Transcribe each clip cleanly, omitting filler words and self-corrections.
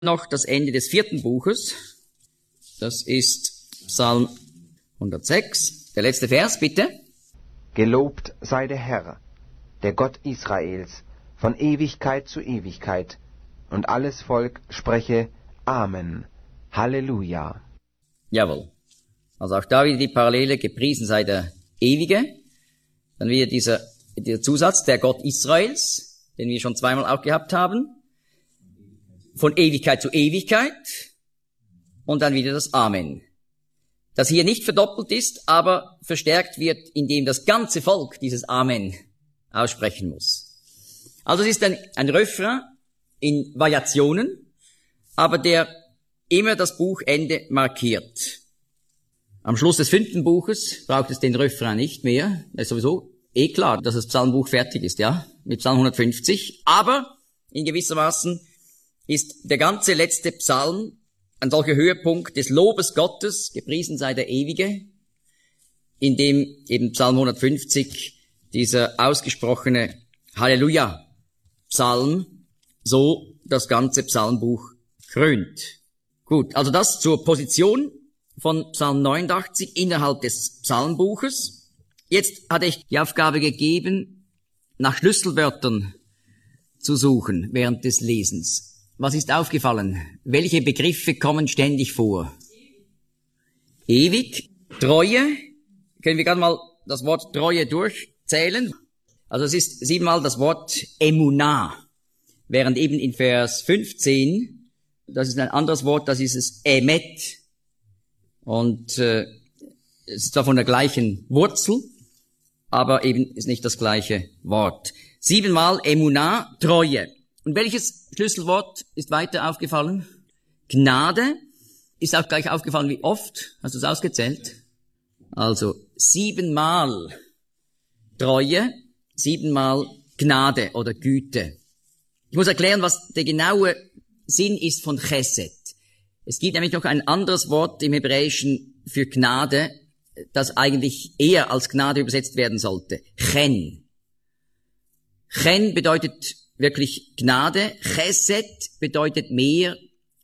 noch das Ende des 4. Buches. Das ist Psalm 106. Der letzte Vers, bitte. Gelobt sei der Herr, der Gott Israels, von Ewigkeit zu Ewigkeit. Und alles Volk spreche Amen. Halleluja. Jawohl. Also auch da wieder die Parallele, gepriesen sei der Ewige. Dann wieder dieser Zusatz, der Gott Israels, den wir schon zweimal auch gehabt haben. Von Ewigkeit zu Ewigkeit. Und dann wieder das Amen. Das hier nicht verdoppelt ist, aber verstärkt wird, indem das ganze Volk dieses Amen aussprechen muss. Also es ist ein Refrain in Variationen, aber der immer das Buchende markiert. Am Schluss des 5. Buches braucht es den Refrain nicht mehr. Das ist sowieso klar, dass das Psalmbuch fertig ist, ja, mit Psalm 150. Aber in gewissermaßen ist der ganze letzte Psalm ein solcher Höhepunkt des Lobes Gottes, gepriesen sei der Ewige, in dem eben Psalm 150 dieser ausgesprochene Halleluja-Psalm so das ganze Psalmbuch krönt. Gut, also das zur Position von Psalm 89 innerhalb des Psalmbuches. Jetzt hatte ich die Aufgabe gegeben, nach Schlüsselwörtern zu suchen während des Lesens. Was ist aufgefallen? Welche Begriffe kommen ständig vor? Ewig, Treue. Können wir gerade mal das Wort Treue durchzählen? Also es ist 7-mal das Wort Emunah. Während eben in Vers 15, das ist ein anderes Wort, das ist es Emet. Und es ist zwar von der gleichen Wurzel, aber eben ist nicht das gleiche Wort. 7-mal Emunah, Treue. Und welches Schlüsselwort ist weiter aufgefallen? Gnade. Ist auch gleich aufgefallen, wie oft? Hast du es ausgezählt? Also 7-mal Treue, 7-mal Gnade oder Güte. Ich muss erklären, was der genaue Sinn ist von Chesed. Es gibt nämlich noch ein anderes Wort im Hebräischen für Gnade, das eigentlich eher als Gnade übersetzt werden sollte. Chen. Chen bedeutet wirklich Gnade. Chesed bedeutet mehr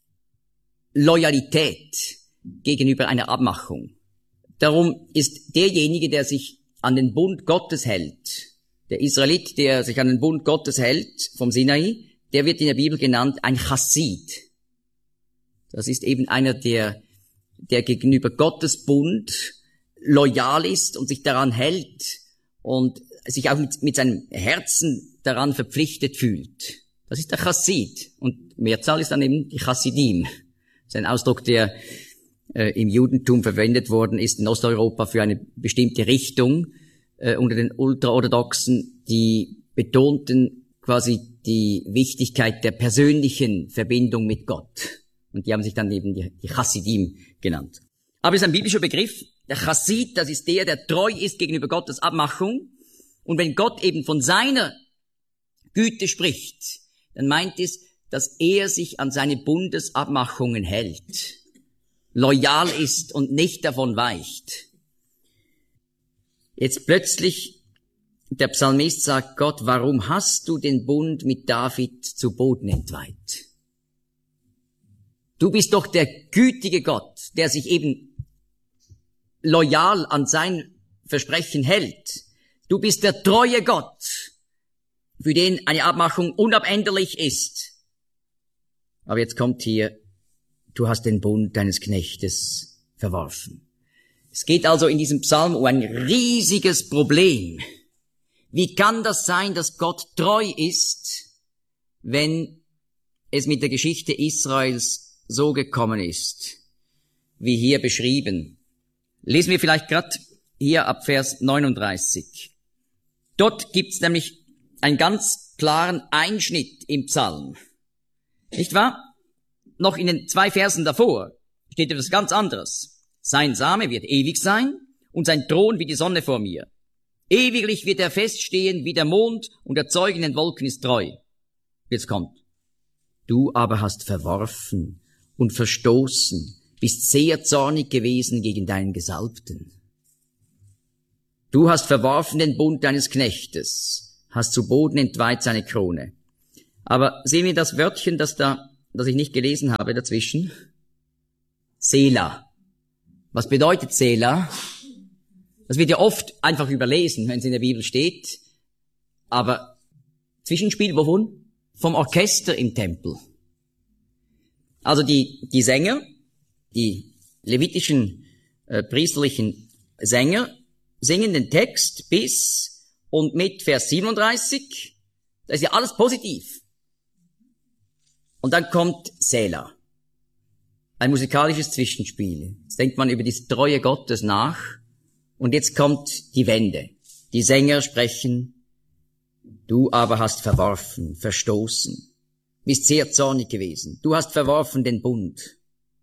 Loyalität gegenüber einer Abmachung. Darum ist derjenige, der sich an den Bund Gottes hält, der Israelit, der sich an den Bund Gottes hält vom Sinai, der wird in der Bibel genannt ein Chassid. Das ist eben einer, der gegenüber Gottes Bund loyal ist und sich daran hält und sich auch mit seinem Herzen daran verpflichtet fühlt. Das ist der Chassid. Und Mehrzahl ist dann eben die Chassidim. Das ist ein Ausdruck, der im Judentum verwendet worden ist in Osteuropa für eine bestimmte Richtung unter den Ultraorthodoxen, die betonten quasi die Wichtigkeit der persönlichen Verbindung mit Gott. Und die haben sich dann eben die Chassidim genannt. Aber es ist ein biblischer Begriff. Der Chassid, das ist der treu ist gegenüber Gottes Abmachung. Und wenn Gott eben von seiner Güte spricht, dann meint es, dass er sich an seine Bundesabmachungen hält, loyal ist und nicht davon weicht. Jetzt plötzlich, der Psalmist sagt Gott, warum hast du den Bund mit David zu Boden entweiht? Du bist doch der gütige Gott, der sich eben loyal an sein Versprechen hält. Du bist der treue Gott, für den eine Abmachung unabänderlich ist. Aber jetzt kommt hier, du hast den Bund deines Knechtes verworfen. Es geht also in diesem Psalm um ein riesiges Problem. Wie kann das sein, dass Gott treu ist, wenn es mit der Geschichte Israels so gekommen ist, wie hier beschrieben? Lesen wir vielleicht gerade hier ab Vers 39. Dort gibt's nämlich einen ganz klaren Einschnitt im Psalm. Nicht wahr? Noch in den 2 Versen davor steht etwas ganz anderes. Sein Same wird ewig sein und sein Thron wie die Sonne vor mir. Ewiglich wird er feststehen wie der Mond und der Zeug in den Wolken ist treu. Jetzt kommt. Du aber hast verworfen und verstoßen, bist sehr zornig gewesen gegen deinen Gesalbten. Du hast verworfen den Bund deines Knechtes, hast zu Boden entweiht seine Krone. Aber sehen wir das Wörtchen, das da das ich nicht gelesen habe dazwischen. Selah. Was bedeutet Selah? Das wird ja oft einfach überlesen, wenn es in der Bibel steht. Aber Zwischenspiel wovon? Vom Orchester im Tempel. Also die Sänger, die levitischen priesterlichen Sänger, singen den Text bis und mit Vers 37. Das ist ja alles positiv. Und dann kommt Selah. Ein musikalisches Zwischenspiel. Jetzt denkt man über die Treue Gottes nach. Und jetzt kommt die Wende. Die Sänger sprechen: Du aber hast verworfen, verstoßen, bist sehr zornig gewesen. Du hast verworfen den Bund.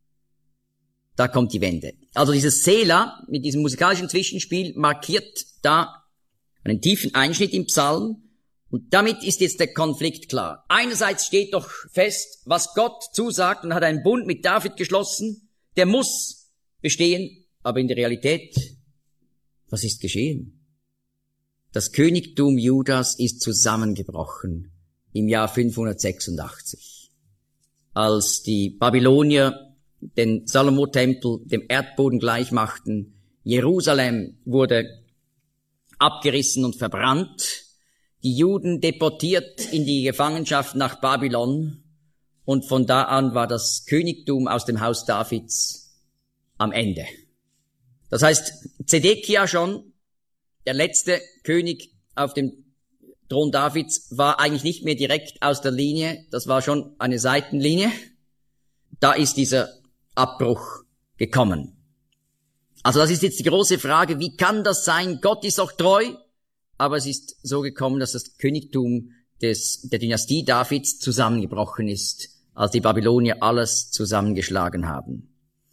Da kommt die Wende. Also dieses Selah mit diesem musikalischen Zwischenspiel markiert da einen tiefen Einschnitt im Psalm. Und damit ist jetzt der Konflikt klar. Einerseits steht doch fest, was Gott zusagt und hat einen Bund mit David geschlossen. Der muss bestehen. Aber in der Realität, was ist geschehen? Das Königtum Judas ist zusammengebrochen im Jahr 586, als die Babylonier den Salomo-Tempel dem Erdboden gleichmachten. Jerusalem wurde abgerissen und verbrannt. Die Juden deportiert in die Gefangenschaft nach Babylon. Und von da an war das Königtum aus dem Haus Davids am Ende. Das heißt, Zedekia schon, der letzte König auf dem Thron Davids, war eigentlich nicht mehr direkt aus der Linie, das war schon eine Seitenlinie. Da ist dieser Abbruch gekommen. Also das ist jetzt die große Frage, wie kann das sein? Gott ist auch treu, aber es ist so gekommen, dass das Königtum der Dynastie Davids zusammengebrochen ist, als die Babylonier alles zusammengeschlagen haben.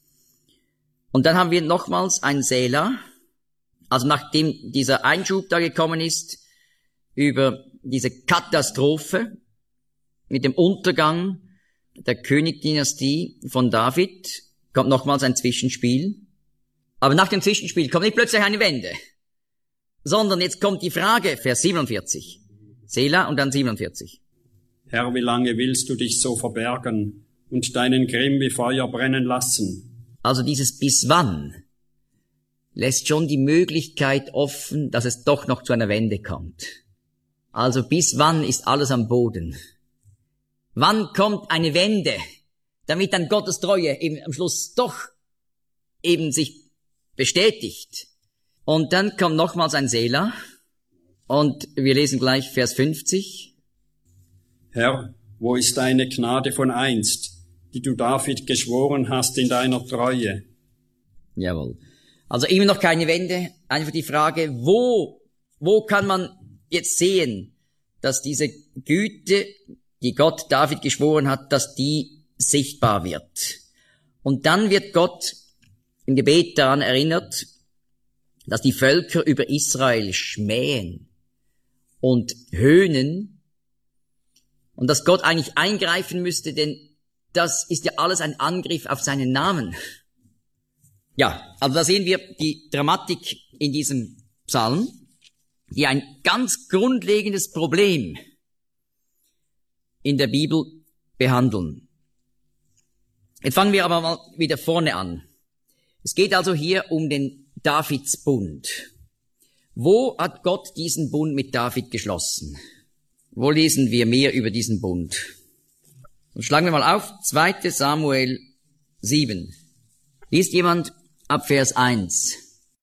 Und dann haben wir nochmals ein Selah, also nachdem dieser Einschub da gekommen ist, über diese Katastrophe mit dem Untergang der Königdynastie von David, kommt nochmals ein Zwischenspiel. Aber nach dem Zwischenspiel kommt nicht plötzlich eine Wende, sondern jetzt kommt die Frage, Vers 47. Selah und dann 47. Herr, wie lange willst du dich so verbergen und deinen Grimm wie Feuer brennen lassen? Also dieses bis wann lässt schon die Möglichkeit offen, dass es doch noch zu einer Wende kommt. Also bis wann ist alles am Boden? Wann kommt eine Wende, damit dann Gottes Treue eben am Schluss doch eben sich bestätigt? Und dann kommt nochmals ein Selah und wir lesen gleich Vers 50. Herr, wo ist deine Gnade von einst, die du David geschworen hast in deiner Treue? Jawohl. Also immer noch keine Wende. Einfach die Frage, wo kann man jetzt sehen, dass diese Güte, die Gott David geschworen hat, dass die sichtbar wird. Und dann wird Gott im Gebet daran erinnert, dass die Völker über Israel schmähen und höhnen und dass Gott eigentlich eingreifen müsste, denn das ist ja alles ein Angriff auf seinen Namen. Ja, also da sehen wir die Dramatik in diesem Psalm, die ein ganz grundlegendes Problem in der Bibel behandeln. Jetzt fangen wir aber mal wieder vorne an. Es geht also hier um den Davidsbund. Wo hat Gott diesen Bund mit David geschlossen? Wo lesen wir mehr über diesen Bund? Und schlagen wir mal auf, 2. Samuel 7. Liest jemand ab Vers 1.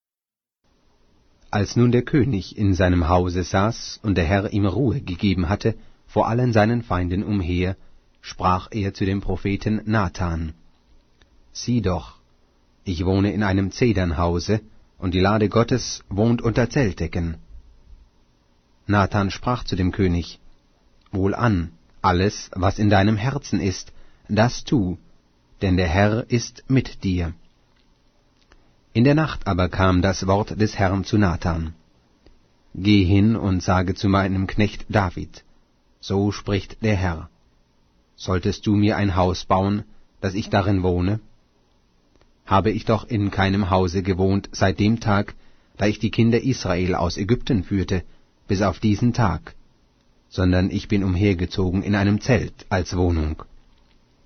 Als nun der König in seinem Hause saß und der Herr ihm Ruhe gegeben hatte vor allen seinen Feinden umher, sprach er zu dem Propheten Nathan: Sieh doch, ich wohne in einem Zedernhause, und die Lade Gottes wohnt unter Zeltdecken. Nathan sprach zu dem König: Wohlan, alles, was in deinem Herzen ist, das tu, denn der Herr ist mit dir. In der Nacht aber kam das Wort des Herrn zu Nathan: Geh hin und sage zu meinem Knecht David, so spricht der Herr: Solltest du mir ein Haus bauen, dass ich darin wohne? Habe ich doch in keinem Hause gewohnt seit dem Tag, da ich die Kinder Israel aus Ägypten führte, bis auf diesen Tag, sondern ich bin umhergezogen in einem Zelt als Wohnung.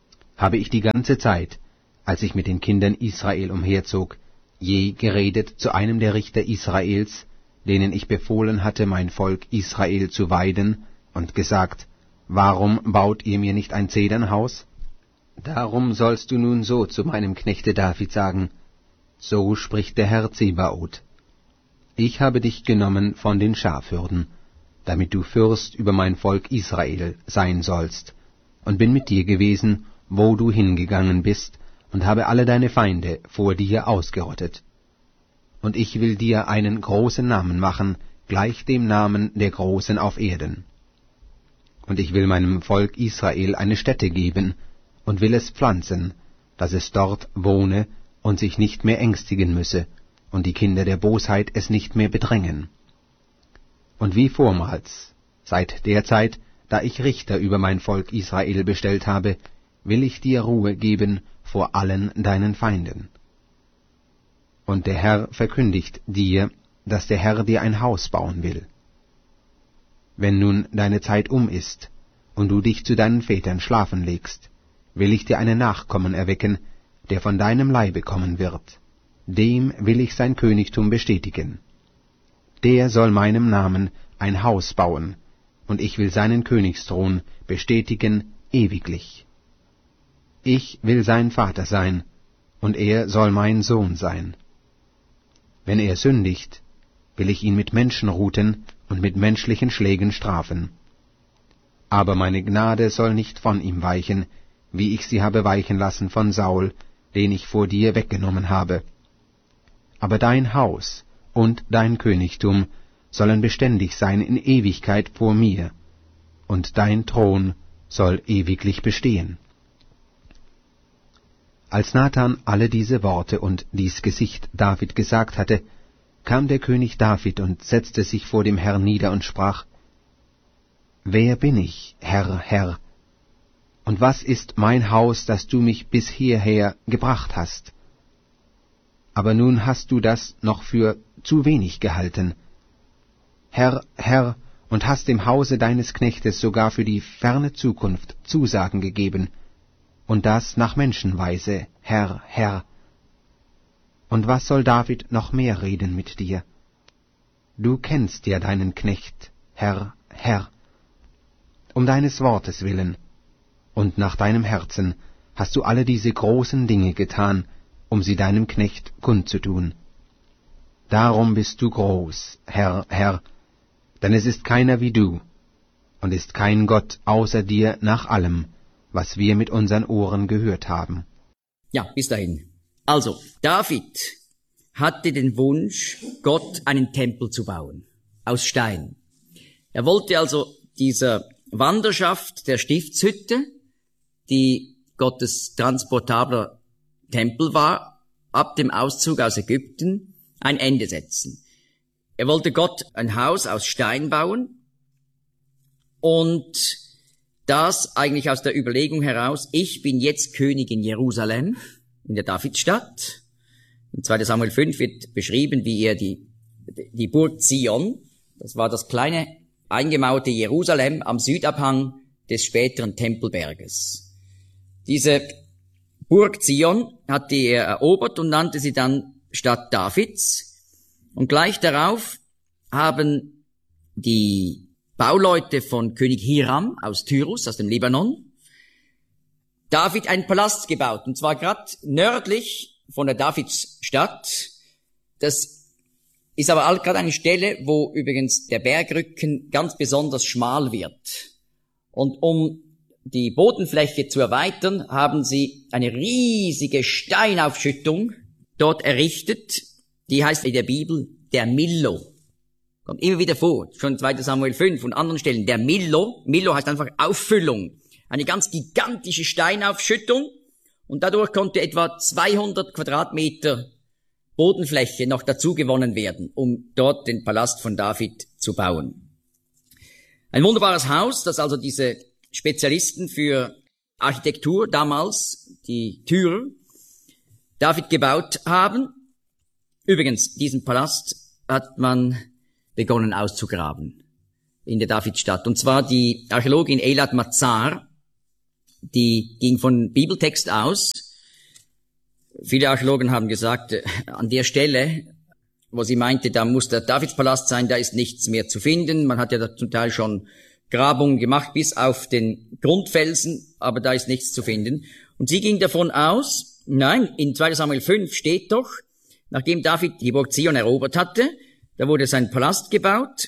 habe ich die ganze Zeit, als ich mit den Kindern Israel umherzog, je geredet zu einem der Richter Israels, denen ich befohlen hatte, mein Volk Israel zu weiden, und gesagt, warum baut ihr mir nicht ein Zedernhaus? Darum sollst du nun so zu meinem Knechte David sagen, so spricht der Herr Zebaoth. Ich habe dich genommen von den Schafhürden, damit du Fürst über mein Volk Israel sein sollst, und bin mit dir gewesen, wo du hingegangen bist, und habe alle deine Feinde vor dir ausgerottet. Und ich will dir einen großen Namen machen, gleich dem Namen der Großen auf Erden. Und ich will meinem Volk Israel eine Stätte geben, und will es pflanzen, dass es dort wohne und sich nicht mehr ängstigen müsse, und die Kinder der Bosheit es nicht mehr bedrängen. Und wie vormals, seit der Zeit, da ich Richter über mein Volk Israel bestellt habe, will ich dir Ruhe geben vor allen deinen Feinden. Und der Herr verkündigt dir, dass der Herr dir ein Haus bauen will. Wenn nun deine Zeit ist, und du dich zu deinen Vätern schlafen legst, will ich dir einen Nachkommen erwecken, der von deinem Leibe kommen wird. Dem will ich sein Königtum bestätigen. Der soll meinem Namen ein Haus bauen, und ich will seinen Königsthron bestätigen ewiglich. Ich will sein Vater sein, und er soll mein Sohn sein. Wenn er sündigt, will ich ihn mit Menschenruten und mit menschlichen Schlägen strafen. Aber meine Gnade soll nicht von ihm weichen, wie ich sie habe weichen lassen von Saul, den ich vor dir weggenommen habe. Aber dein Haus und dein Königtum sollen beständig sein in Ewigkeit vor mir, und dein Thron soll ewiglich bestehen. Als Nathan alle diese Worte und dies Gesicht David gesagt hatte, kam der König David und setzte sich vor dem Herrn nieder und sprach, »Wer bin ich, Herr, Herr? Und was ist mein Haus, dass du mich bis hierher gebracht hast? Aber nun hast du das noch für zu wenig gehalten. Herr, Herr, und hast dem Hause deines Knechtes sogar für die ferne Zukunft Zusagen gegeben, und das nach Menschenweise, Herr, Herr. Und was soll David noch mehr reden mit dir? Du kennst ja deinen Knecht, Herr, Herr. Um deines Wortes willen und nach deinem Herzen hast du alle diese großen Dinge getan, um sie deinem Knecht kundzutun. Darum bist du groß, Herr, Herr, denn es ist keiner wie du, und ist kein Gott außer dir nach allem, was wir mit unseren Ohren gehört haben. Ja, bis dahin. Also, David hatte den Wunsch, Gott einen Tempel zu bauen, aus Stein. Er wollte also dieser Wanderschaft der Stiftshütte, die Gottes transportabler Tempel war, ab dem Auszug aus Ägypten ein Ende setzen. Er wollte Gott ein Haus aus Stein bauen und das eigentlich aus der Überlegung heraus, ich bin jetzt König in Jerusalem, in der Davidstadt. In 2. Samuel 5 wird beschrieben, wie er die Burg Zion, das war das kleine eingemauerte Jerusalem am Südabhang des späteren Tempelberges. Diese Burg Zion hatte er erobert und nannte sie dann Stadt Davids. Und gleich darauf haben die Bauleute von König Hiram aus Tyrus, aus dem Libanon, David einen Palast gebaut, und zwar gerade nördlich von der Davidsstadt. Das ist aber auch gerade eine Stelle, wo übrigens der Bergrücken ganz besonders schmal wird. Und um die Bodenfläche zu erweitern, haben sie eine riesige Steinaufschüttung dort errichtet. Die heißt in der Bibel der Millo. Kommt immer wieder vor, schon 2. Samuel 5 und anderen Stellen. Der Millo, Millo heißt einfach Auffüllung. Eine ganz gigantische Steinaufschüttung. Und dadurch konnte etwa 200 Quadratmeter Bodenfläche noch dazu gewonnen werden, um dort den Palast von David zu bauen. Ein wunderbares Haus, das also diese Spezialisten für Architektur damals, die Türer, David gebaut haben. Übrigens, diesen Palast hat man begonnen auszugraben in der Davidstadt. Und zwar die Archäologin Eilat Mazar die ging von Bibeltext aus. Viele Archäologen haben gesagt, an der Stelle, wo sie meinte, da muss der Davidspalast sein, da ist nichts mehr zu finden. Man hat ja da zum Teil schon Grabungen gemacht bis auf den Grundfelsen, aber da ist nichts zu finden. Und sie ging davon aus, nein, in 2 Samuel 5 steht doch, nachdem David die Burg Zion erobert hatte, da wurde sein Palast gebaut.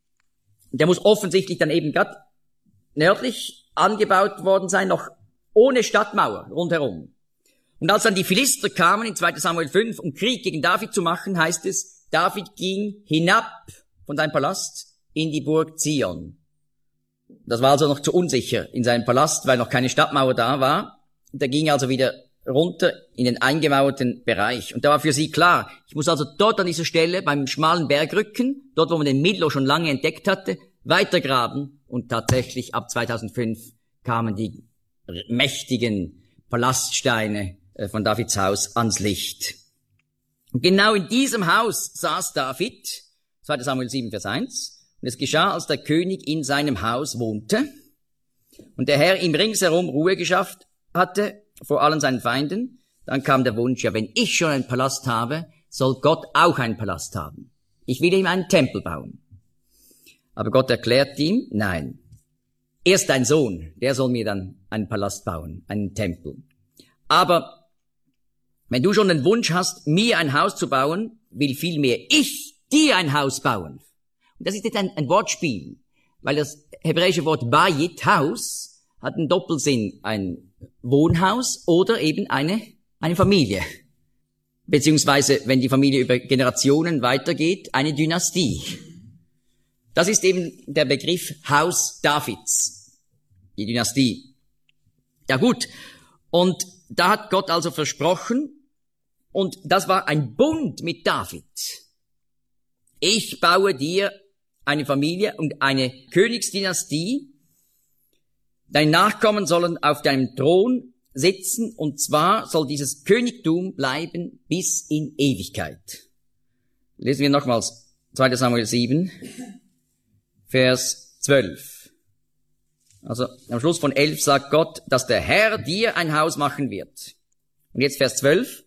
Der muss offensichtlich dann eben gerade nördlich angebaut worden sein, noch ohne Stadtmauer rundherum. Und als dann die Philister kamen in 2 Samuel 5, um Krieg gegen David zu machen, heißt es, David ging hinab von seinem Palast in die Burg Zion. Das war also noch zu unsicher in seinem Palast, weil noch keine Stadtmauer da war. Da ging also wieder runter in den eingemauerten Bereich. Und da war für sie klar, ich muss also dort an dieser Stelle beim schmalen Bergrücken, dort wo man den Millo schon lange entdeckt hatte, weitergraben. Und tatsächlich ab 2005 kamen die mächtigen Palaststeine von Davids Haus ans Licht. Und genau in diesem Haus saß David, 2 Samuel 7, Vers 1. Und es geschah, als der König in seinem Haus wohnte und der Herr ihm ringsherum Ruhe geschafft hatte vor allen seinen Feinden, dann kam der Wunsch, ja, wenn ich schon einen Palast habe, soll Gott auch einen Palast haben. Ich will ihm einen Tempel bauen. Aber Gott erklärt ihm, nein, erst dein Sohn, der soll mir dann einen Palast bauen, einen Tempel. Aber wenn du schon den Wunsch hast, mir ein Haus zu bauen, will vielmehr ich dir ein Haus bauen. Und das ist jetzt ein Wortspiel, weil das hebräische Wort Bayit, Haus, hat einen Doppelsinn, ein Wohnhaus oder eben eine Familie. Beziehungsweise, wenn die Familie über Generationen weitergeht, eine Dynastie. Das ist eben der Begriff Haus Davids, die Dynastie. Ja gut, und da hat Gott also versprochen, und das war ein Bund mit David. Ich baue dir eine Familie und eine Königsdynastie. Deine Nachkommen sollen auf deinem Thron sitzen, und zwar soll dieses Königtum bleiben bis in Ewigkeit. Lesen wir nochmals 2 Samuel 7, Vers 12. Also am Schluss von 11 sagt Gott, dass der Herr dir ein Haus machen wird. Und jetzt Vers 12.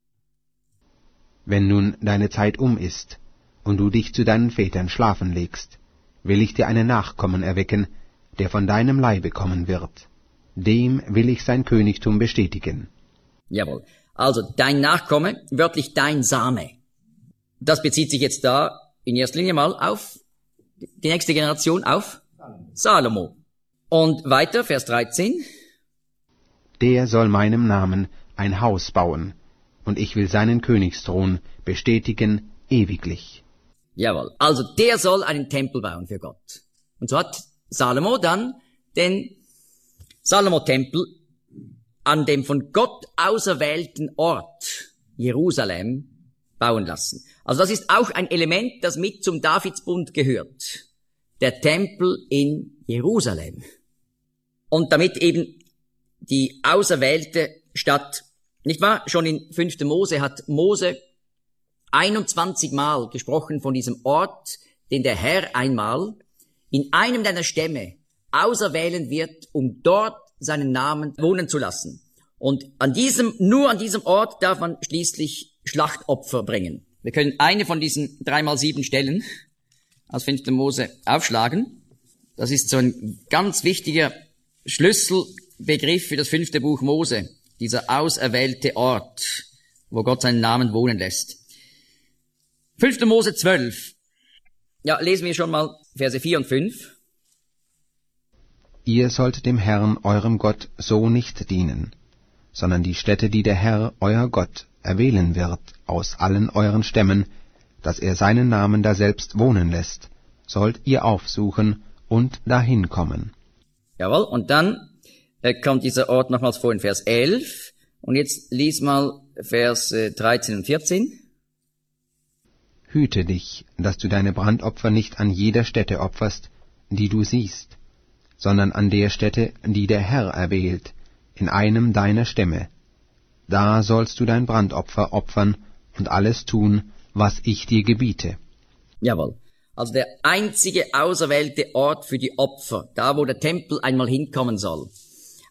Wenn nun deine Zeit ist und du dich zu deinen Vätern schlafen legst, will ich dir einen Nachkommen erwecken, der von deinem Leibe kommen wird. Dem will ich sein Königtum bestätigen. Jawohl. Also dein Nachkomme, wörtlich dein Same. Das bezieht sich jetzt da in erster Linie mal auf die nächste Generation, auf Salomo. Und weiter, Vers 13. Der soll meinem Namen ein Haus bauen, und ich will seinen Königsthron bestätigen ewiglich. Jawohl. Also der soll einen Tempel bauen für Gott. Und so hat Salomo dann den Salomo-Tempel an dem von Gott auserwählten Ort Jerusalem bauen lassen. Also das ist auch ein Element, das mit zum Davidsbund gehört. Der Tempel in Jerusalem. Und damit eben die auserwählte Stadt, nicht wahr? Schon in 5. Mose hat Mose 21 Mal gesprochen von diesem Ort, den der Herr einmal in einem deiner Stämme auserwählen wird, um dort seinen Namen wohnen zu lassen. Und nur an diesem Ort darf man schließlich Schlachtopfer bringen. Wir können eine von diesen 3x7 Stellen aus 5. Mose aufschlagen. Das ist so ein ganz wichtiger Schlüsselbegriff für das 5. Buch Mose, dieser auserwählte Ort, wo Gott seinen Namen wohnen lässt. 5. Mose 12. Ja, lesen wir schon mal Verse 4 und 5. Ihr sollt dem Herrn, eurem Gott, so nicht dienen, sondern die Stätte, die der Herr, euer Gott, erwählen wird, aus allen euren Stämmen, dass er seinen Namen daselbst wohnen lässt, sollt ihr aufsuchen und dahin kommen. Jawohl, und dann kommt dieser Ort nochmals vor in Vers 11. Und jetzt lies mal Vers 13 und 14. Hüte dich, dass du deine Brandopfer nicht an jeder Stätte opferst, die du siehst, sondern an der Stätte, die der Herr erwählt, in einem deiner Stämme. Da sollst du dein Brandopfer opfern und alles tun, was ich dir gebiete. Jawohl. Also der einzige auserwählte Ort für die Opfer, da wo der Tempel einmal hinkommen soll.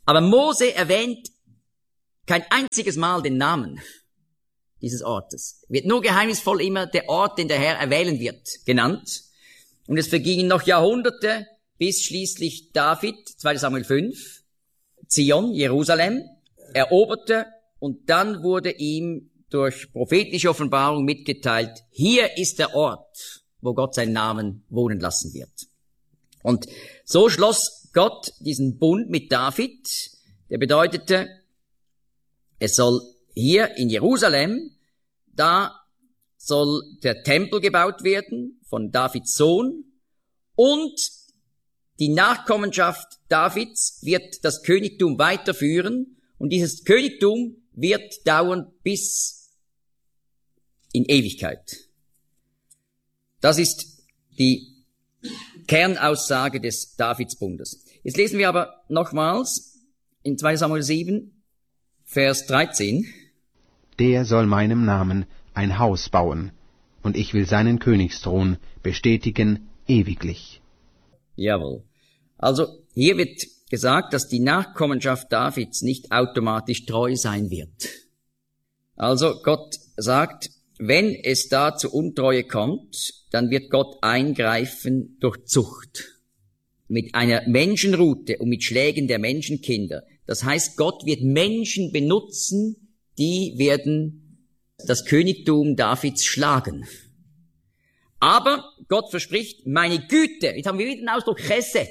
Aber Mose erwähnt kein einziges Mal den Namen dieses Ortes. Wird nur geheimnisvoll immer der Ort, den der Herr erwählen wird, genannt. Und es vergingen noch Jahrhunderte, bis schließlich David, 2 Samuel 5, Zion, Jerusalem, eroberte, und dann wurde ihm durch prophetische Offenbarung mitgeteilt, hier ist der Ort, wo Gott seinen Namen wohnen lassen wird. Und so schloss Gott diesen Bund mit David, der bedeutete, es soll hier in Jerusalem, da soll der Tempel gebaut werden von Davids Sohn, und die Nachkommenschaft Davids wird das Königtum weiterführen, und dieses Königtum wird dauern bis in Ewigkeit. Das ist die Kernaussage des Davidsbundes. Jetzt lesen wir aber nochmals in 2 Samuel 7, Vers 13. Der soll meinem Namen ein Haus bauen, und ich will seinen Königsthron bestätigen ewiglich. Jawohl. Also hier wird gesagt, dass die Nachkommenschaft Davids nicht automatisch treu sein wird. Also Gott sagt, wenn es da zu Untreue kommt, dann wird Gott eingreifen durch Zucht. Mit einer Menschenrute und mit Schlägen der Menschenkinder. Das heißt, Gott wird Menschen benutzen, die werden das Königtum Davids schlagen. Aber Gott verspricht, meine Güte, jetzt haben wir wieder den Ausdruck Chesed,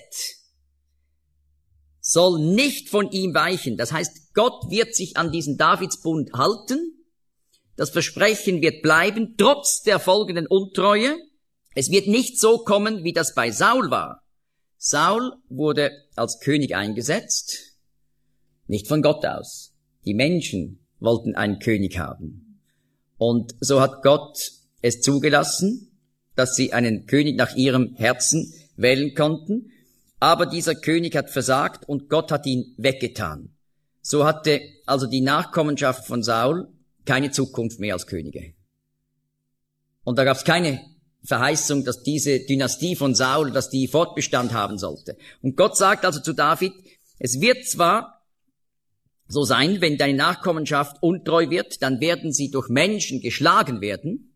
soll nicht von ihm weichen. Das heißt, Gott wird sich an diesen Davidsbund halten. Das Versprechen wird bleiben, trotz der folgenden Untreue. Es wird nicht so kommen, wie das bei Saul war. Saul wurde als König eingesetzt, nicht von Gott aus. Die Menschen wollten einen König haben. Und so hat Gott es zugelassen, dass sie einen König nach ihrem Herzen wählen konnten. Aber dieser König hat versagt und Gott hat ihn weggetan. So hatte also die Nachkommenschaft von Saul keine Zukunft mehr als Könige. Und da gab es keine Verheißung, dass diese Dynastie von Saul, dass die Fortbestand haben sollte. Und Gott sagt also zu David, es wird zwar so sein, wenn deine Nachkommenschaft untreu wird, dann werden sie durch Menschen geschlagen werden.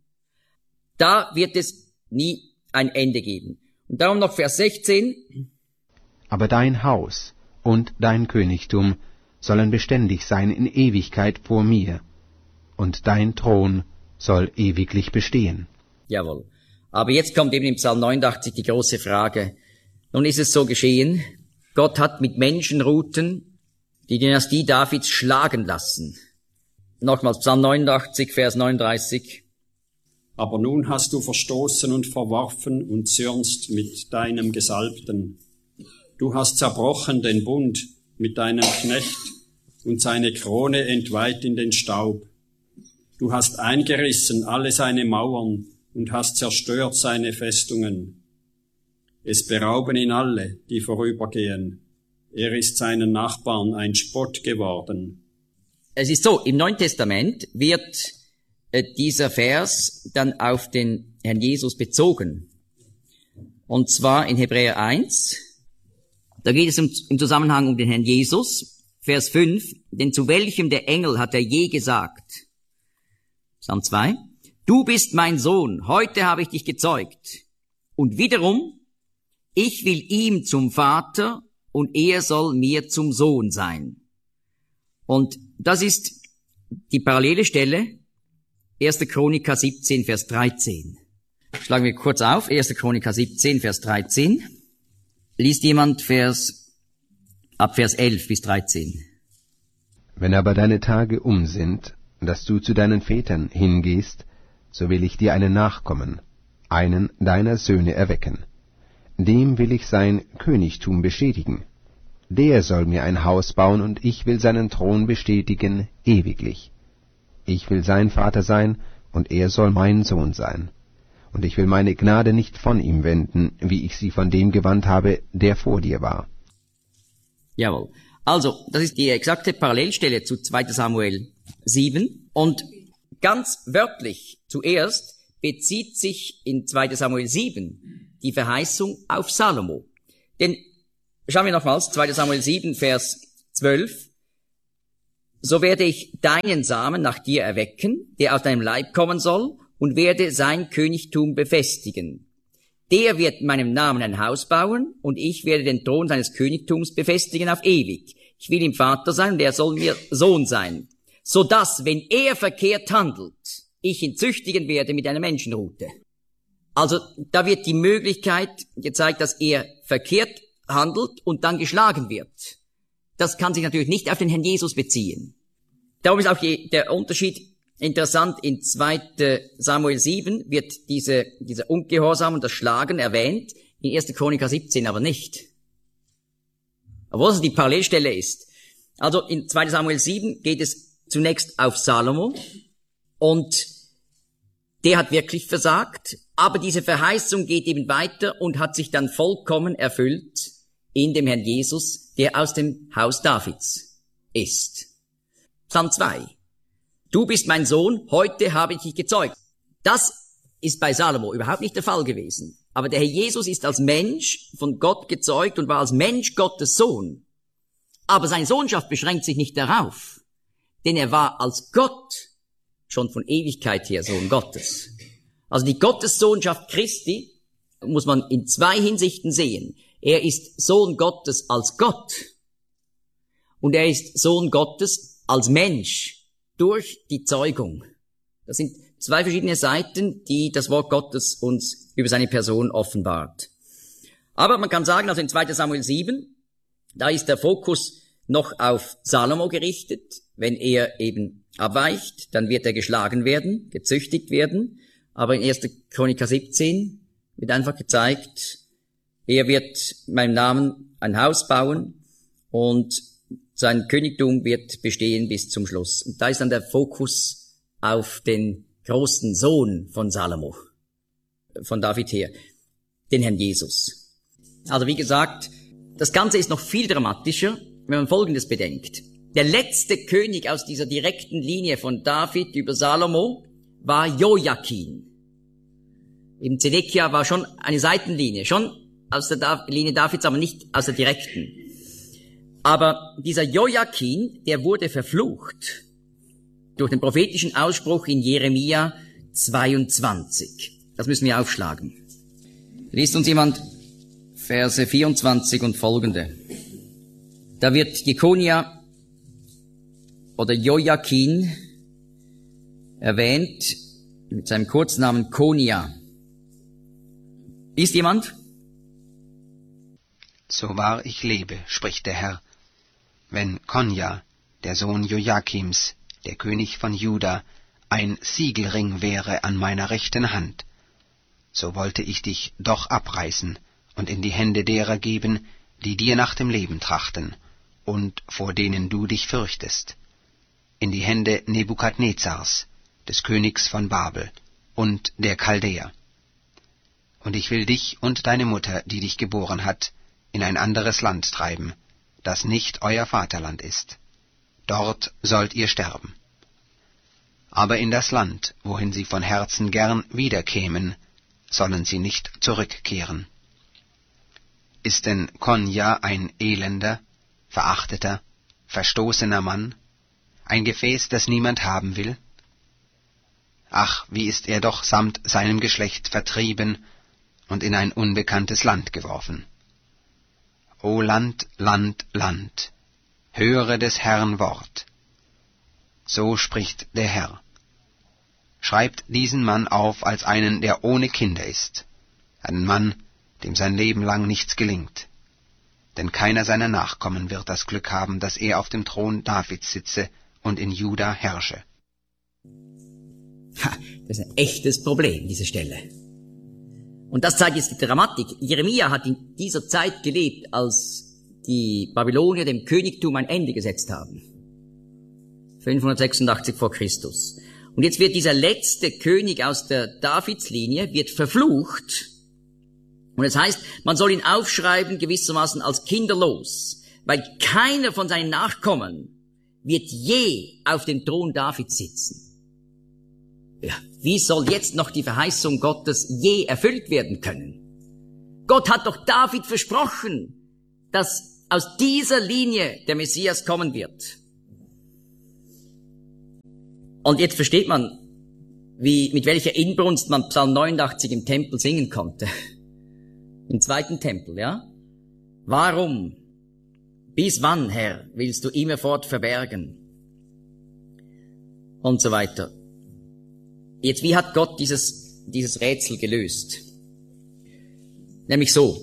Da wird es nie ein Ende geben. Und darum noch Vers 16. Aber dein Haus und dein Königtum sollen beständig sein in Ewigkeit vor mir, und dein Thron soll ewiglich bestehen. Jawohl. Aber jetzt kommt eben im Psalm 89 die große Frage. Nun ist es so geschehen, Gott hat mit Menschenruten die Dynastie Davids schlagen lassen. Nochmals Psalm 89, Vers 39. Aber nun hast du verstoßen und verworfen und zürnst mit deinem Gesalbten. Du hast zerbrochen den Bund mit deinem Knecht und seine Krone entweiht in den Staub. Du hast eingerissen alle seine Mauern und hast zerstört seine Festungen. Es berauben ihn alle, die vorübergehen. Er ist seinen Nachbarn ein Spott geworden. Es ist so, im Neuen Testament wird dieser Vers dann auf den Herrn Jesus bezogen. Und zwar in Hebräer 1. Da geht es im Zusammenhang um den Herrn Jesus. Vers 5. Denn zu welchem der Engel hat er je gesagt? Psalm 2. Du bist mein Sohn, heute habe ich dich gezeugt. Und wiederum, ich will ihm zum Vater und er soll mir zum Sohn sein. Und das ist die parallele Stelle, 1. Chroniker 17, Vers 13. Schlagen wir kurz auf, 1. Chroniker 17, Vers 13. Liest jemand ab Vers 11 bis 13. Wenn aber deine Tage um sind, dass du zu deinen Vätern hingehst, so will ich dir einen Nachkommen, einen deiner Söhne erwecken. Dem will ich sein Königtum bestätigen. Der soll mir ein Haus bauen, und ich will seinen Thron bestätigen ewiglich. Ich will sein Vater sein, und er soll mein Sohn sein. Und ich will meine Gnade nicht von ihm wenden, wie ich sie von dem gewandt habe, der vor dir war. Jawohl. Also, das ist die exakte Parallelstelle zu 2. Samuel 7. Und ganz wörtlich zuerst bezieht sich in 2. Samuel 7 die Verheißung auf Salomo. Denn, schauen wir nochmals, 2. Samuel 7, Vers 12. So werde ich deinen Samen nach dir erwecken, der aus deinem Leib kommen soll, und werde sein Königtum befestigen. Der wird meinem Namen ein Haus bauen, und ich werde den Thron seines Königtums befestigen auf ewig. Ich will ihm Vater sein, und er soll mir Sohn sein, so dass, wenn er verkehrt handelt, ich ihn züchtigen werde mit einer Menschenrute. Also da wird die Möglichkeit gezeigt, dass er verkehrt handelt und dann geschlagen wird. Das kann sich natürlich nicht auf den Herrn Jesus beziehen. Darum ist auch der Unterschied interessant. In 2. Samuel 7 wird dieser Ungehorsam und das Schlagen erwähnt, in 1. Chroniker 17 aber nicht. Obwohl es die Parallelstelle ist. Also in 2. Samuel 7 geht es zunächst auf Salomo und der hat wirklich versagt, aber diese Verheißung geht eben weiter und hat sich dann vollkommen erfüllt in dem Herrn Jesus, der aus dem Haus Davids ist. Psalm 2. Du bist mein Sohn, heute habe ich dich gezeugt. Das ist bei Salomo überhaupt nicht der Fall gewesen. Aber der Herr Jesus ist als Mensch von Gott gezeugt und war als Mensch Gottes Sohn. Aber seine Sohnschaft beschränkt sich nicht darauf, denn er war als Gott schon von Ewigkeit her Sohn Gottes. Also die Gottessohnschaft Christi muss man in zwei Hinsichten sehen. Er ist Sohn Gottes als Gott und er ist Sohn Gottes als Mensch durch die Zeugung. Das sind zwei verschiedene Seiten, die das Wort Gottes uns über seine Person offenbart. Aber man kann sagen, also in 2. Samuel 7, da ist der Fokus noch auf Salomo gerichtet. Wenn er eben abweicht, dann wird er geschlagen werden, gezüchtigt werden. Aber in 1. Chroniker 17 wird einfach gezeigt, er wird meinem Namen ein Haus bauen und sein Königtum wird bestehen bis zum Schluss. Und da ist dann der Fokus auf den großen Sohn von Salomo, von David her, den Herrn Jesus. Also wie gesagt, das Ganze ist noch viel dramatischer, wenn man Folgendes bedenkt. Der letzte König aus dieser direkten Linie von David über Salomo war Joachim. Eben Zedekia war schon eine Seitenlinie, schon aus der Linie Davids, aber nicht aus der direkten. Aber dieser Joachim, der wurde verflucht durch den prophetischen Ausspruch in Jeremia 22. Das müssen wir aufschlagen. Liest uns jemand Verse 24 und folgende. Da wird Jekonia oder Joachim erwähnt mit seinem Kurznamen Konia. Ist jemand? So wahr ich lebe, spricht der Herr, wenn Konja, der Sohn Joachims, der König von Juda, ein Siegelring wäre an meiner rechten Hand, so wollte ich dich doch abreißen und in die Hände derer geben, die dir nach dem Leben trachten und vor denen du dich fürchtest, in die Hände Nebukadnezars, des Königs von Babel und der Chaldäer. Und ich will dich und deine Mutter, die dich geboren hat, in ein anderes Land treiben, das nicht euer Vaterland ist. Dort sollt ihr sterben. Aber in das Land, wohin sie von Herzen gern wiederkämen, sollen sie nicht zurückkehren. Ist denn Konja ein elender, verachteter, verstoßener Mann, ein Gefäß, das niemand haben will? Ach, wie ist er doch samt seinem Geschlecht vertrieben und in ein unbekanntes Land geworfen. O Land, Land, Land, höre des Herrn Wort. So spricht der Herr. Schreibt diesen Mann auf als einen, der ohne Kinder ist, einen Mann, dem sein Leben lang nichts gelingt. Denn keiner seiner Nachkommen wird das Glück haben, dass er auf dem Thron Davids sitze und in Juda herrsche. Das ist ein echtes Problem, diese Stelle. Und das zeigt jetzt die Dramatik. Jeremia hat in dieser Zeit gelebt, als die Babylonier dem Königtum ein Ende gesetzt haben. 586 vor Christus. Und jetzt wird dieser letzte König aus der Davidslinie wird verflucht. Und es heißt, man soll ihn aufschreiben gewissermaßen als kinderlos, weil keiner von seinen Nachkommen wird je auf dem Thron Davids sitzen. Ja, wie soll jetzt noch die Verheißung Gottes je erfüllt werden können? Gott hat doch David versprochen, dass aus dieser Linie der Messias kommen wird. Und jetzt versteht man, mit welcher Inbrunst man Psalm 89 im Tempel singen konnte. Im zweiten Tempel, ja? Warum? Bis wann, Herr, willst du immerfort verbergen? Und so weiter. Jetzt, wie hat Gott dieses Rätsel gelöst? Nämlich so.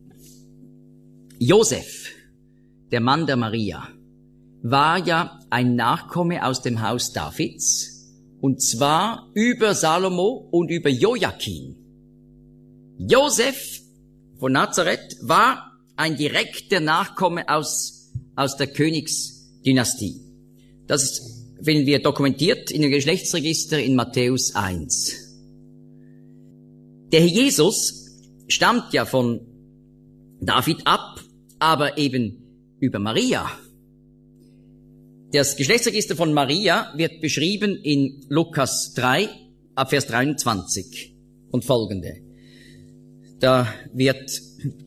Josef, der Mann der Maria, war ja ein Nachkomme aus dem Haus Davids, und zwar über Salomo und über Joachim. Josef von Nazareth war ein direkter Nachkomme aus der Königsdynastie. Das finden wir dokumentiert in dem Geschlechtsregister in Matthäus 1. Der Herr Jesus stammt ja von David ab, aber eben über Maria. Das Geschlechtsregister von Maria wird beschrieben in Lukas 3, ab Vers 23 und folgende. Da wird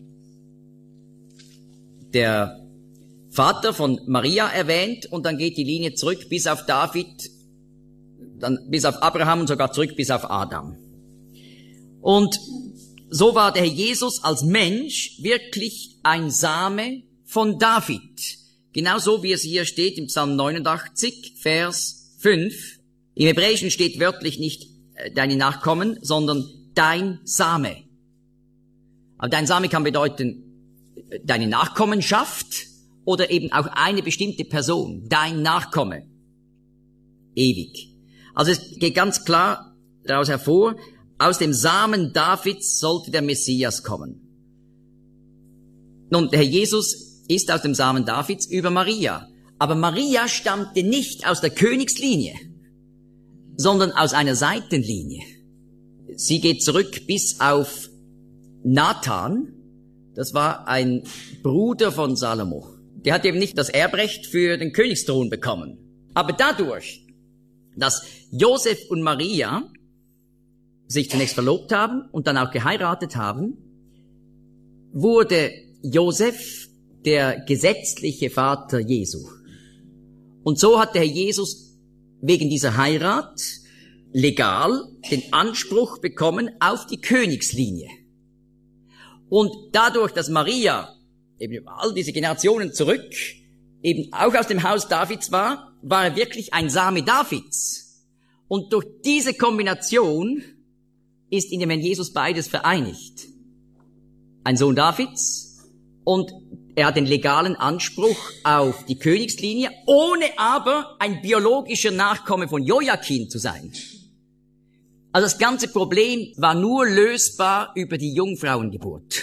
der Vater von Maria erwähnt und dann geht die Linie zurück bis auf David, dann bis auf Abraham und sogar zurück bis auf Adam. Und so war der Herr Jesus als Mensch wirklich ein Same von David. Genauso wie es hier steht im Psalm 89, Vers 5. Im Hebräischen steht wörtlich nicht deine Nachkommen, sondern dein Same. Aber dein Same kann bedeuten deine Nachkommenschaft oder eben auch eine bestimmte Person, dein Nachkomme. Ewig. Also es geht ganz klar daraus hervor, aus dem Samen Davids sollte der Messias kommen. Nun, der Herr Jesus ist aus dem Samen Davids über Maria. Aber Maria stammte nicht aus der Königslinie, sondern aus einer Seitenlinie. Sie geht zurück bis auf Nathan. Das war ein Bruder von Salomo. Der hat eben nicht das Erbrecht für den Königsthron bekommen. Aber dadurch, dass Josef und Maria sich zunächst verlobt haben und dann auch geheiratet haben, wurde Josef der gesetzliche Vater Jesu. Und so hat der Herr Jesus wegen dieser Heirat legal den Anspruch bekommen auf die Königslinie. Und dadurch, dass Maria eben über all diese Generationen zurück eben auch aus dem Haus Davids war er wirklich ein Same Davids. Und durch diese Kombination ist in dem Herrn Jesus beides vereinigt. Ein Sohn Davids und er hat den legalen Anspruch auf die Königslinie, ohne aber ein biologischer Nachkomme von Joachim zu sein. Also das ganze Problem war nur lösbar über die Jungfrauengeburt.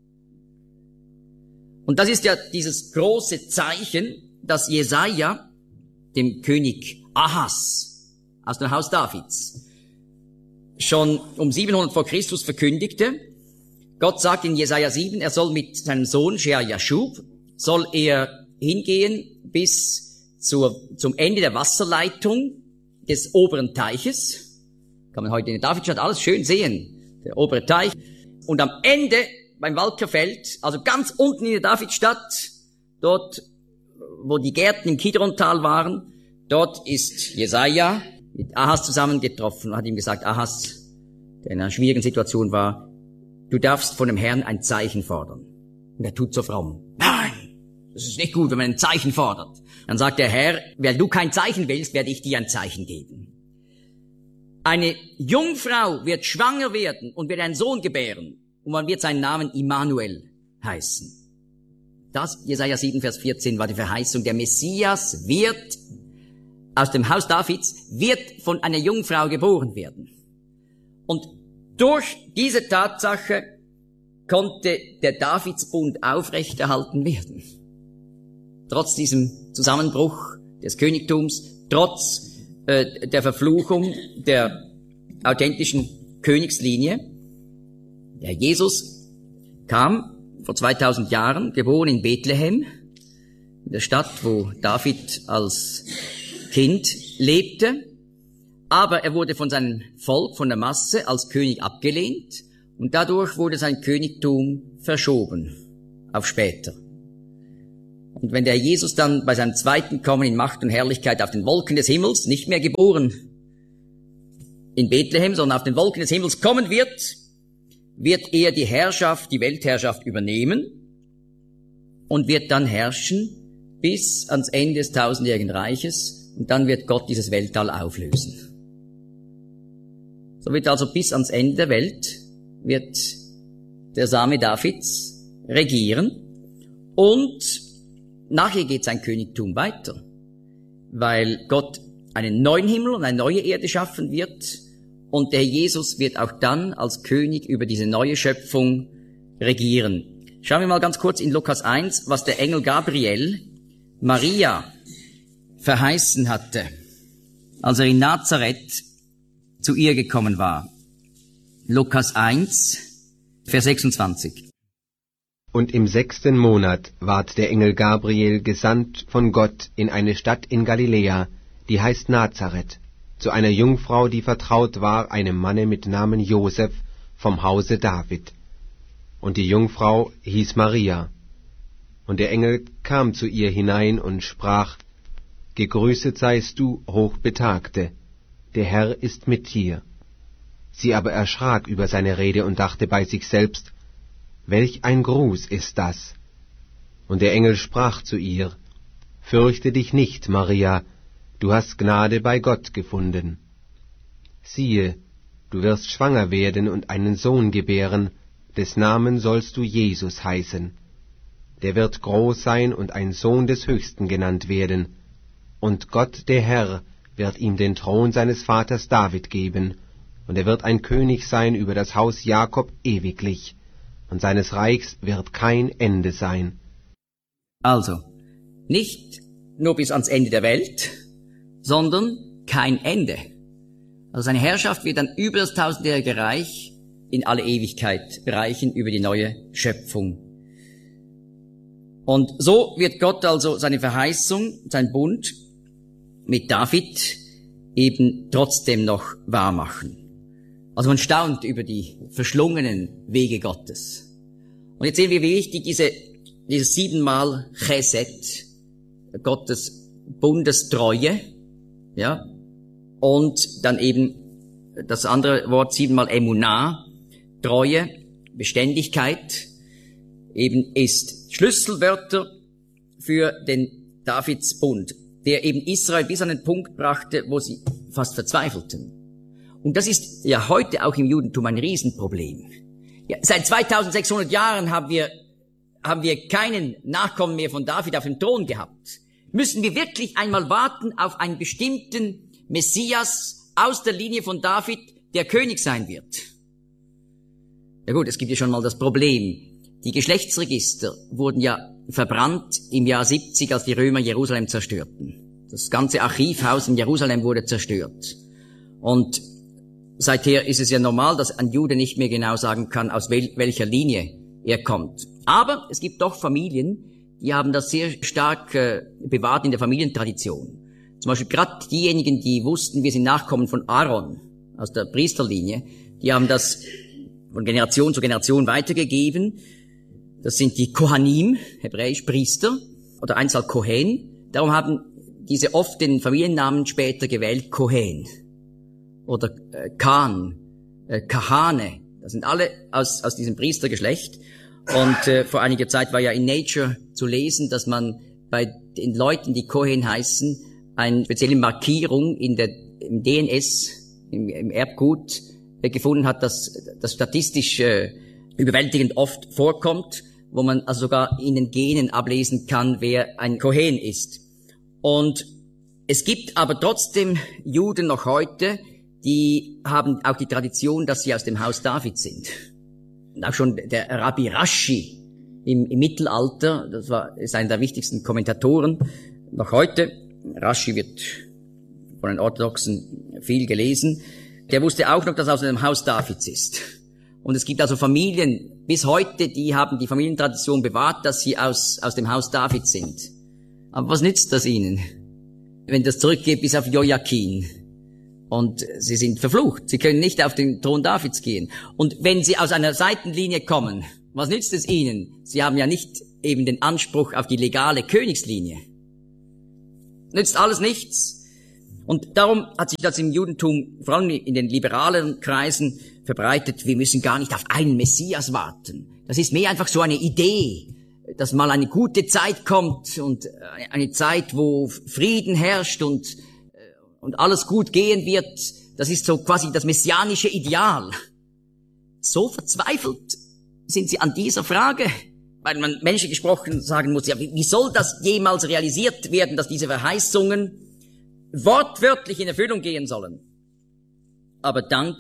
Und das ist ja dieses große Zeichen, das Jesaja dem König Ahas aus dem Haus Davids schon um 700 vor Christus verkündigte. Gott sagt in Jesaja 7, er soll mit seinem Sohn Shear-Jashub, soll er hingehen bis zum Ende der Wasserleitung des oberen Teiches. Kann man heute in der Davidstadt alles schön sehen, der obere Teich. Und am Ende beim Walkerfeld, also ganz unten in der Davidstadt, dort, wo die Gärten im Kidrontal waren, dort ist Jesaja mit Ahas zusammengetroffen und hat ihm gesagt, Ahas, der in einer schwierigen Situation war, du darfst von dem Herrn ein Zeichen fordern. Und er tut so fromm. Nein, das ist nicht gut, wenn man ein Zeichen fordert. Dann sagt der Herr, weil du kein Zeichen willst, werde ich dir ein Zeichen geben. Eine Jungfrau wird schwanger werden und wird einen Sohn gebären. Und man wird seinen Namen Immanuel heißen. Das, Jesaja 7, Vers 14, war die Verheißung. Der Messias wird aus dem Haus Davids, wird von einer Jungfrau geboren werden. Und durch diese Tatsache konnte der Davidsbund aufrechterhalten werden. Trotz diesem Zusammenbruch des Königtums, trotz der Verfluchung der authentischen Königslinie. Der Jesus kam vor 2000 Jahren, geboren in Bethlehem, in der Stadt, wo David als Kind lebte. Aber er wurde von seinem Volk, von der Masse als König abgelehnt und dadurch wurde sein Königtum verschoben auf später. Und wenn der Jesus dann bei seinem zweiten Kommen in Macht und Herrlichkeit auf den Wolken des Himmels, nicht mehr geboren in Bethlehem, sondern auf den Wolken des Himmels kommen wird, wird er die Herrschaft, die Weltherrschaft übernehmen und wird dann herrschen bis ans Ende des tausendjährigen Reiches, und dann wird Gott dieses Weltall auflösen. So wird also bis ans Ende der Welt wird der Same Davids regieren, und nachher geht sein Königtum weiter, weil Gott einen neuen Himmel und eine neue Erde schaffen wird, und der Jesus wird auch dann als König über diese neue Schöpfung regieren. Schauen wir mal ganz kurz in Lukas 1, was der Engel Gabriel Maria verheißen hatte, als er in Nazareth zu ihr gekommen war. Lukas 1, Vers 26. Und im 6. Monat ward der Engel Gabriel gesandt von Gott in eine Stadt in Galiläa, die heißt Nazareth, zu einer Jungfrau, die vertraut war einem Manne mit Namen Joseph vom Hause David. Und die Jungfrau hieß Maria. Und der Engel kam zu ihr hinein und sprach: Gegrüßet seist du, Hochbetagte, der Herr ist mit dir. Sie aber erschrak über seine Rede und dachte bei sich selbst: Welch ein Gruß ist das? Und der Engel sprach zu ihr: Fürchte dich nicht, Maria, du hast Gnade bei Gott gefunden. Siehe, du wirst schwanger werden und einen Sohn gebären, des Namen sollst du Jesus heißen. Der wird groß sein und ein Sohn des Höchsten genannt werden. Und Gott, der Herr, wird ihm den Thron seines Vaters David geben, und er wird ein König sein über das Haus Jakob ewiglich, und seines Reichs wird kein Ende sein. Also, nicht nur bis ans Ende der Welt, sondern kein Ende. Also seine Herrschaft wird dann über das tausendjährige Reich in alle Ewigkeit reichen, über die neue Schöpfung. Und so wird Gott also seine Verheißung, sein Bund mit David eben trotzdem noch wahrmachen. Also man staunt über die verschlungenen Wege Gottes. Und jetzt sehen wir, wie wichtig dieses 7-mal Chesed, Gottes Bundestreue, ja, und dann eben das andere Wort 7-mal Emunah, Treue, Beständigkeit, eben ist Schlüsselwörter für den Davidsbund, der eben Israel bis an den Punkt brachte, wo sie fast verzweifelten. Und das ist ja heute auch im Judentum ein Riesenproblem. Ja, seit 2600 Jahren haben wir keinen Nachkommen mehr von David auf dem Thron gehabt. Müssen wir wirklich einmal warten auf einen bestimmten Messias aus der Linie von David, der König sein wird? Ja gut, es gibt ja schon mal das Problem. Die Geschlechtsregister wurden ja verbrannt im Jahr 70, als die Römer Jerusalem zerstörten. Das ganze Archivhaus in Jerusalem wurde zerstört. Und seither ist es ja normal, dass ein Jude nicht mehr genau sagen kann, aus welcher Linie er kommt. Aber es gibt doch Familien, die haben das sehr stark bewahrt in der Familientradition. Zum Beispiel gerade diejenigen, die wussten, wir sind Nachkommen von Aaron aus der Priesterlinie, die haben das von Generation zu Generation weitergegeben. Das sind die Kohanim, hebräisch Priester, oder Einzahl Kohen. Darum haben diese oft den Familiennamen später gewählt, Kohen. Oder Khan, Kahane. Das sind alle aus diesem Priestergeschlecht. Und vor einiger Zeit war ja in Nature zu lesen, dass man bei den Leuten, die Kohen heißen, eine spezielle Markierung im DNS, im Erbgut, gefunden hat, das statistisch überwältigend oft vorkommt, wo man also sogar in den Genen ablesen kann, wer ein Kohen ist. Und es gibt aber trotzdem Juden noch heute, die haben auch die Tradition, dass sie aus dem Haus David sind. Und auch schon der Rabbi Rashi im Mittelalter, ist einer der wichtigsten Kommentatoren noch heute. Rashi wird von den Orthodoxen viel gelesen. Der wusste auch noch, dass er aus dem Haus Davids ist. Und es gibt also Familien bis heute, die haben die Familientradition bewahrt, dass sie aus dem Haus Davids sind. Aber was nützt das ihnen, wenn das zurückgeht bis auf Joachim? Und sie sind verflucht. Sie können nicht auf den Thron Davids gehen. Und wenn sie aus einer Seitenlinie kommen Was nützt es ihnen? Sie haben ja nicht eben den Anspruch auf die legale Königslinie. Nützt alles nichts. Und darum hat sich das im Judentum, vor allem in den liberalen Kreisen, verbreitet, wir müssen gar nicht auf einen Messias warten. Das ist mehr einfach so eine Idee, dass mal eine gute Zeit kommt und eine Zeit, wo Frieden herrscht und alles gut gehen wird. Das ist so quasi das messianische Ideal. So verzweifelt sind sie an dieser Frage, weil man menschlich gesprochen sagen muss, ja, wie soll das jemals realisiert werden, dass diese Verheißungen wortwörtlich in Erfüllung gehen sollen? Aber dank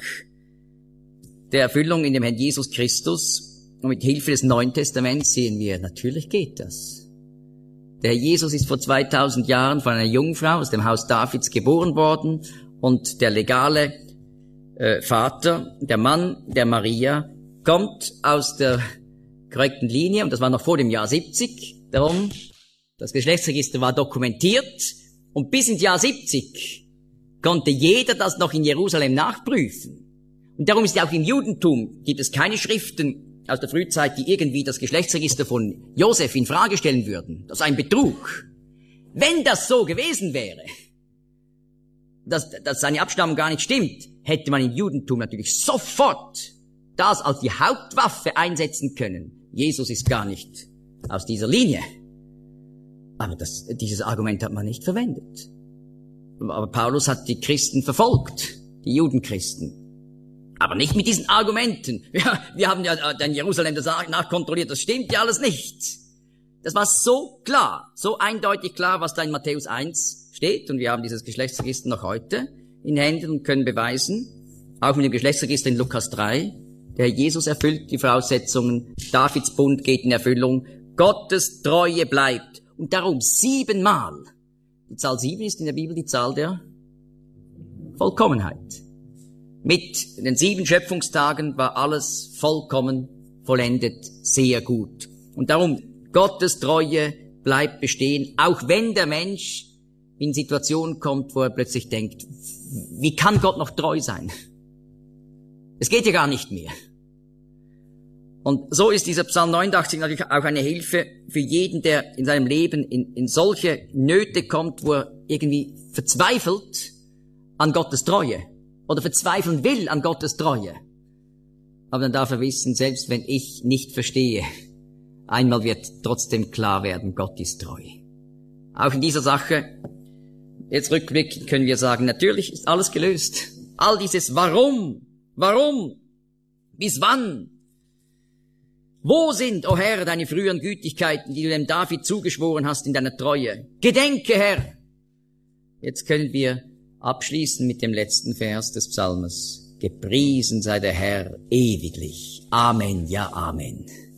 der Erfüllung in dem Herrn Jesus Christus und mit Hilfe des Neuen Testaments sehen wir, natürlich geht das. Der Herr Jesus ist vor 2000 Jahren von einer Jungfrau aus dem Haus Davids geboren worden und der legale Vater, der Mann der Maria, kommt aus der korrekten Linie und das war noch vor dem Jahr 70. Darum, das Geschlechtsregister war dokumentiert und bis ins Jahr 70 konnte jeder das noch in Jerusalem nachprüfen. Und darum ist ja auch im Judentum, gibt es keine Schriften aus der Frühzeit, die irgendwie das Geschlechtsregister von Josef in Frage stellen würden. Das ist ein Betrug. Wenn das so gewesen wäre, dass seine Abstammung gar nicht stimmt, hätte man im Judentum natürlich sofort das als die Hauptwaffe einsetzen können. Jesus ist gar nicht aus dieser Linie. Aber dieses Argument hat man nicht verwendet. Aber Paulus hat die Christen verfolgt, die Judenchristen. Aber nicht mit diesen Argumenten. Wir haben ja in Jerusalem das nachkontrolliert, das stimmt ja alles nicht. Das war so klar, so eindeutig klar, was da in Matthäus 1 steht. Und wir haben dieses Geschlechtsregister noch heute in Händen und können beweisen, auch mit dem Geschlechtsregister in Lukas 3, der Herr Jesus erfüllt die Voraussetzungen, Davids Bund geht in Erfüllung, Gottes Treue bleibt. Und darum 7-mal. Die Zahl 7 ist in der Bibel die Zahl der Vollkommenheit. Mit den 7 Schöpfungstagen war alles vollkommen, vollendet, sehr gut. Und darum, Gottes Treue bleibt bestehen, auch wenn der Mensch in Situationen kommt, wo er plötzlich denkt, wie kann Gott noch treu sein? Es geht ja gar nicht mehr. Und so ist dieser Psalm 89 natürlich auch eine Hilfe für jeden, der in seinem Leben in solche Nöte kommt, wo er irgendwie verzweifelt an Gottes Treue oder verzweifeln will an Gottes Treue. Aber dann darf er wissen, selbst wenn ich nicht verstehe, einmal wird trotzdem klar werden, Gott ist treu. Auch in dieser Sache, jetzt rückblickend können wir sagen, natürlich ist alles gelöst. All dieses Warum, bis wann? Wo sind, o Herr, deine früheren Gütigkeiten, die du dem David zugeschworen hast in deiner Treue? Gedenke, Herr! Jetzt können wir abschließen mit dem letzten Vers des Psalmes. Gepriesen sei der Herr ewiglich. Amen, ja, Amen.